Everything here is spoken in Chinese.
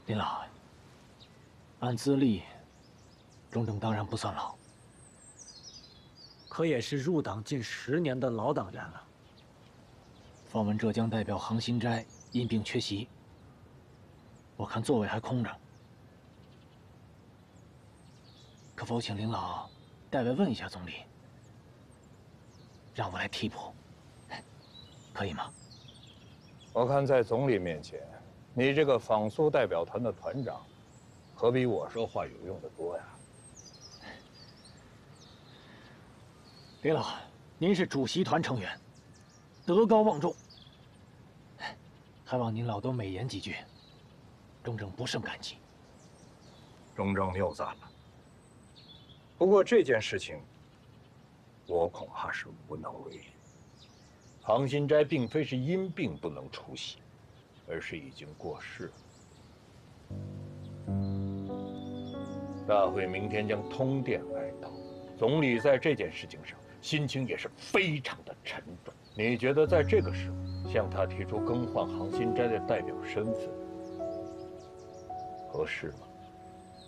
林老，按资历，钟正当然不算老， 可也是入党近10年的老党员了。 访问浙江代表杭新斋因病缺席，我看座位还空着，可否请林老代为问一下总理，让我来替补，可以吗？ 我看在总理面前，你这个访苏代表团的团长，可比我说话有用的多呀。 林老，您是主席团成员，德高望重，还望您老多美言几句，钟正不胜感激。 钟正谬赞了。不过这件事情，我恐怕是无能为力。杭新斋并非是因病不能出席，而是已经过世了。大会明天将通电哀悼，总理在这件事情上心情也是非常的沉重。你觉得在这个时候向他提出更换杭新斋的代表身份合适吗？